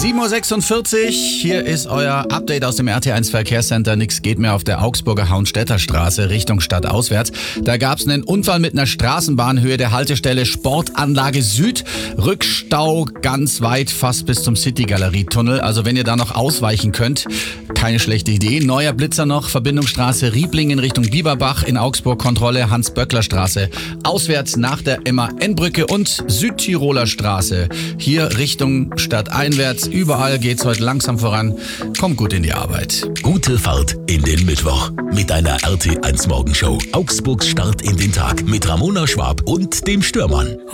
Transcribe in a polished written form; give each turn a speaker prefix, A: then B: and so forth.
A: 7.46 Uhr, hier ist euer Update aus dem RT1 Verkehrscenter. Nix geht mehr auf der Augsburger Hauenstädter Straße Richtung Stadt auswärts. Da gab es einen Unfall mit einer Straßenbahn Höhe der Haltestelle Sportanlage Süd. Rückstau ganz weit, fast bis zum City-Galerie-Tunnel. Also wenn ihr da noch ausweichen könnt, keine schlechte Idee. Neuer Blitzer noch, Verbindungsstraße Rieblingen Richtung Bieberbach, in Augsburg Kontrolle Hans-Böckler-Straße. Auswärts nach der MAN-Brücke und Südtiroler Straße. Hier Richtung Stadt einwärts. Überall geht's heute langsam voran. Kommt gut in die Arbeit.
B: Gute Fahrt in den Mittwoch mit einer RT1 Morgenshow. Augsburgs Start in den Tag mit Ramona Schwab und dem Stürmann.